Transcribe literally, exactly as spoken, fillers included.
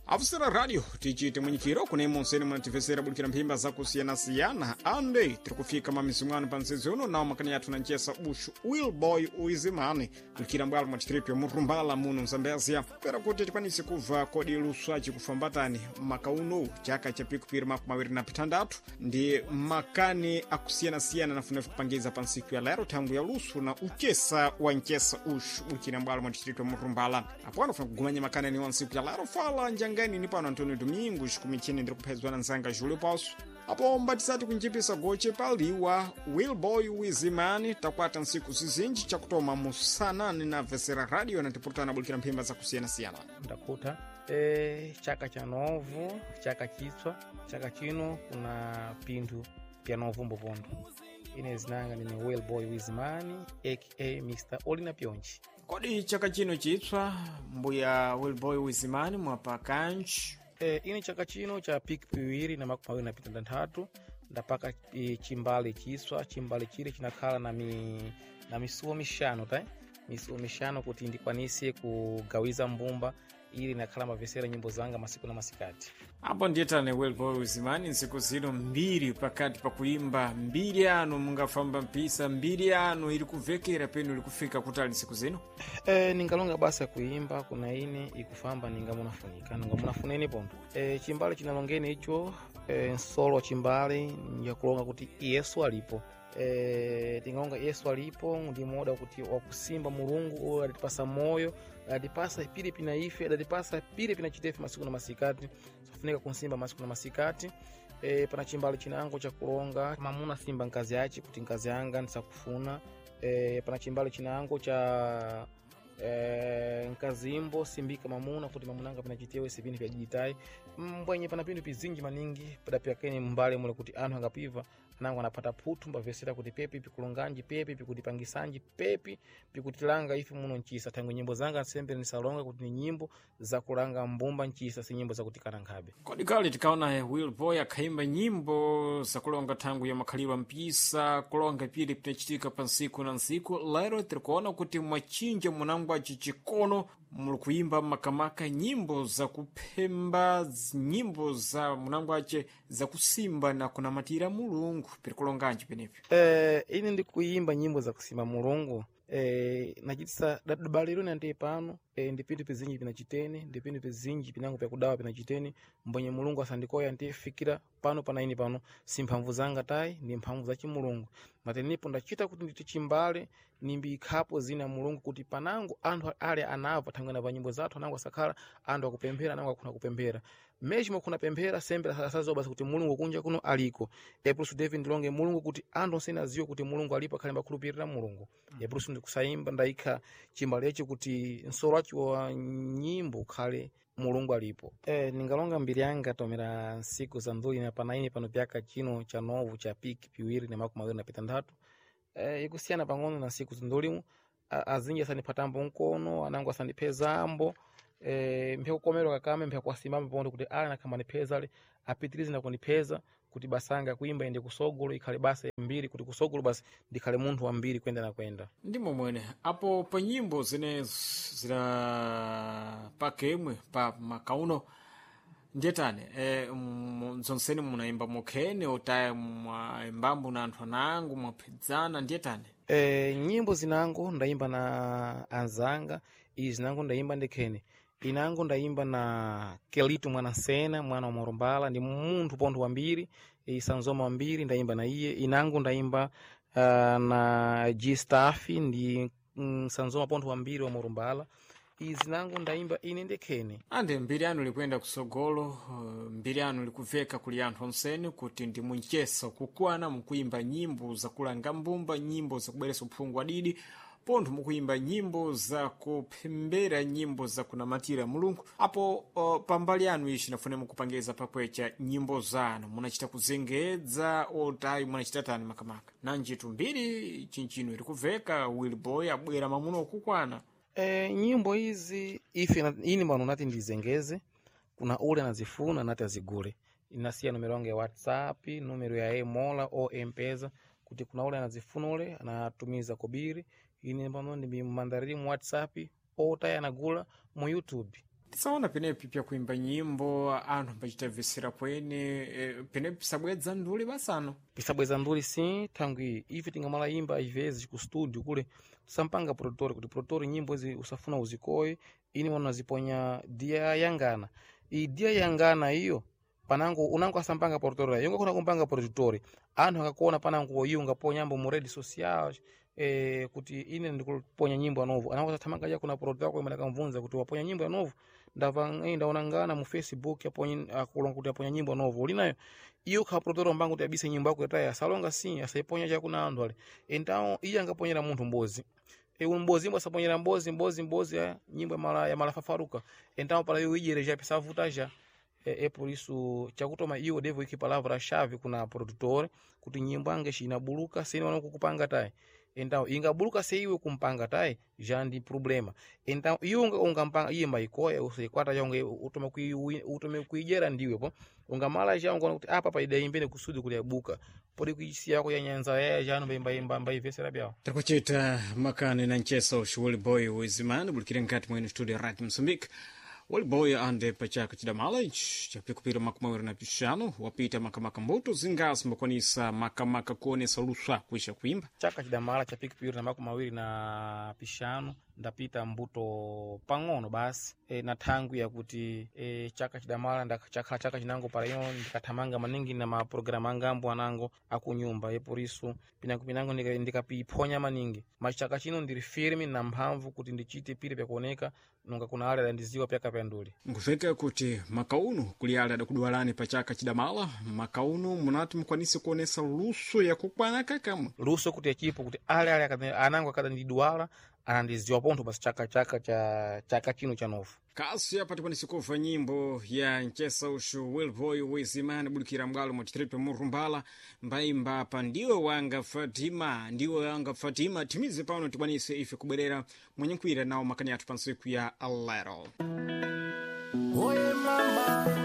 Avusira radio tichite mwenyekiro kune monsene mwativesera bulikira mphimba zakusiyana-siyana ande tirikufika mamizungano pa msezi uno nawo makani yathu na njesa ushu Willboy Uizimani bulikira mbwalo mwa chitripi murumbala muno mzambezia pera kuti tikwanise kuva kodi luswa chikufambatani makauno chaka cha pikupiri maku mawiri na pitandatu ndi makani akusiyana-siyana nafuna kupangiza pa nsiku ya lero tangu ya lusu na uchesa wa njesa ushu bulikira mbwalo mwa chitripi murumbala apo anafuna kugumanya makani ni wa nsiku ya lero fala njanga ngani ni pano Antonio Domingos kumichini ndiri kuphezwa na nzanga Júlio Poço apo mbatisati kunjipisa goche paliwa Willboy Uizimani takwata nsiku zizinji chakutoma musanani na Vesera Radio na tipurutana bulikira mphimba za kusiyana-siyana ndakuta e, chaka cha novu chaka chitswa chaka chino kuna pindu pya novu mbopondo ine zinanga nine Willboy Uizimani aka mister Olina Pyonchi. Kodi chaka chino chitswa mbuya Willboy Uizimani mwapa kanchi e, ini chaka chino cha piki piwiri na maku mawiri na pitandatu ndapaka e, chimbali chitswa chimbali chile chinakhala na mi na misuo mishano tai misuo mishano kuti ndikwanise kugawiza mbumba ili nakhala mavesera nyimbo zanga masiku na masikati. Apo ndiyetane Willboy Uizimani nsiku zino mbiri pakati pa kuimba mbiri anu mungafamba mpisa mbiri anu ili kuvekera penu ili kufika kutali nsiku zino? E, ningalonga basa kuimba kuna ine ikufamba ningamunafunika ningamunafuneni pondo. E, chimbali chinalongene icho e, nsolo chimbali njakulonga kuti Yesu alipo. Eh, tingaonga Yesu alipo ndi moda kuti wakusimba Mulungu alitipasa moyo alitipasa pile pina ife alitipasa pile pina chitefe masiku na masikati sofunika kunsimba masiku na masikati eh, pana chimbali chinango cha kulonga mamuna simba nkazi yachi kuti nkazi yanga nisakufuna eh, pana chimbali chinango cha eh, nkazimbo simbika mamuna kuti mamunanga pina chitewe sipini vya digitai mbwenye pana pindu pizinji maningi pada pia kene mbale mule kuti anu hangapiva nangu anapata putu mbavesera kuti pepi pikulunganji pepi pikudipangisanji pepi pikutilanga ifi muno nchisa tangu nyimbo zanga sembe nisalonga kuti ni nyimbo za kulanga mbumba nchisa si nyimbo za kutikana nkhabe. Kodi kali tikaona Willboy akaimba nyimbo za kulonga tangu ya makhalirwa mpisa kulonga pili pinachitika pa nsiku na nsiku lero tirikuona kuti mwachinja munangwa chichikono muli kuimba makamaka nyimbo za kupemba nyimbo za munangwache za kusimba na kunamatira Mulungu pirikulonganji penepi. Eh, ini ndi kuimba nyimbo za kusimba Mulungu. Eh, nachitisa dabaliro nante pano eh, ndipindu pizinji pinachitene ndipindu pizinji pinango pya kudawa pinachitene mbonye Mulungu asandikoya ntifikira pano pana ini pano simphamvu zanga tai ndi mphamvu za chimulungu matenipo ndachita kuti nditi chimbale nimbi khapo zina Mulungu kuti panango anthu ale anava thangana pa nyimbo zathu anango sakhala anthu akupemphera anango akuna kupemphera meji mukuna pemphera sembe asazoba kuti Mulungu kunja kuno aliko eprusu David ndilonge Mulungu kuti anthu sena ziyo kuti Mulungu alipo khalemba khulupirira Mulungu eprusu ndikusaimba ndaika chimbale echi kuti nsolo wa nyimbo khale Mulungu alipo. Eh, ningalonga mbiri yanga tomera siku za nduli na panaini pano pyaka chino cha novu cha piki piwiri na maku mawiri na pitandatu. Eh, ikusiana pangono na siku za nduli azinja sanipatambo nkono anangu asanipezambo eh, mpya kukomero kakame mpya kuwasimama pondo kuti ala na kama nipeza ali apitilizi na kunipeza kuti basanga kuimba ende kusogolo ikhale basa mbiri kuti kusogolo basi ndikhale munthu wa mbiri kwenda na kwenda. Ndimo mwene apo pa nyimbo zine zira pakemwe pa makauno ndetane eh mzonseni munaimba mukhene otaya mwaimbamu na anthu anangu mwapedzana ndetane. Eh, nyimbo zinango ndaimba na anzanga izi zinango ndaimba ndekhene inango ndaimba na Kelito mwana sena mwana wa Morumbala ndi munthu pontho wambiri isanzoma wambiri ndaimba na iye inango ndaimba uh, na G-Staff ndi mm, sanzoma pontho wambiri wa Morumbala izi nango ndaimba ine ndekhene. Ande mbiri anu likwenda kusogolo uh, mbiri anu likuveka kuli anthu onseni kuti ndi muncheso kukwana mukuimba nyimbo za kulanga mbumba nyimbo za kuberesa uphungu wadidi pontho mukuimba nyimbo za kupembera nyimbo za kunamatira Mulungu apo uh, pambali anu ishi nafune mukupangeza pakwecha nyimbo zanu munachita kuzengedza otayi munachita tani makamaka nanjitu mbiri chinchino ili kuveka Willboy abwera mamuno kukwana. E, nyimbo hizi ife ini manu nati ndizengeze kuna ule nazifuna nati azigule inasia numero yangu ya WhatsApp numero ya Mola o M-Pesa kuti kuna ule nazifuna ule anatumiza kobiri ini manu ndi mandarimu WhatsApp ota yanagula mu YouTube. tisaona penepi pya kuimba nyimbo anthu ambacitavesera kwene e, penepi pisabwedza nduli basano pisabweza nduli sim thangwi ife tingamala imba às vezes ku studio kule tisampanga produtor kuti produtor nyimbo ezi usafuna uzikoye ini mwana ziponya dia yangana i dia yangana iyo panango unango asampanga produtor yongo kuna kumpanga produtor anthu akakuona panango iyo ungaponya nyimbo mu rede social eh kuti ine ndikuponya nyimbo ya novo anango tathamanga ya kuna produtor kwa imana kamvunza kuti waponya nyimbo ya novo ndava ndaona ngana mu Facebook yaponya akulonga kuti aponya nyimbo ya novo ulinayo iyo kha produtor mbangu kuti abise nyimbo yako yataya salonga sim asaiponya cha kuna anthu ale então iya angaponyera munthu mbozi e umbozi mbo saponyera mbozi mbozi mbozi ya nyimbo ya mala ya malafafaruka então para eu ijere já pensava vuta já é, é por isso chakutoma iyo devo iki palavra chave kuna produtor kuti nyimbo yange inabuluka sini wana kukupanga tai então ingabuluka se iwe kumpanga tai já ndi problema então iyo unga ungampanga iye maikoya usikwata jonge utome kui utome kuijera ndiwe po ungamala já ungona kuti apa pa ida imbene kusudi kuliabuka pode kuisi yako ya nyanza ya jano bemba imba mba ivesera byao takuchita makani na ncheso Will Boy Uizimani bulikire nkati mwenu studio Radio Mozambique Will Boy ande pachaka chidamala chapikupira makumawiri na pishano wapita makamaka mboto zingasi mbakwanisa makamaka kuonesa luswa kuisha kuimba chaka chidamala chapikupira na makumawiri na pishano ndapita mbuto pang'ono basi e, na thangu ya kuti e, chaka chidamala ndachaka chaka chinango para iyo ndikathamanga maningi na maprograma angambo anango akunyumba e por isso pinango pinango ndikapiponya maningi machaka chino ndiri firme na mphamvu kuti ndichite pire pya kuoneka nunga kuna ale ndiziwa pya kapenduli ngufeka kuti makauno kuli ale adakudwalani pachaka chidamala makauno munati mukwanise kuonesa luso ya kukwana kakamwe luso kuti ekipo kuti ale ale anango akada ndidwala anandiziwa ponto basi chaka chaka cha chaka chino cha novo kasi apa tikwanise kuva nyimbo ya nchesa ushu Will Boy Uizimani bulikira mbwalo mochitiripe murumbala mbaimba pa ndiwe wanga Fatima ndiwe wanga Fatima timize pano tikwanise ife kubwerera mwenye nkwira nawo makani atu pansiku ya alero.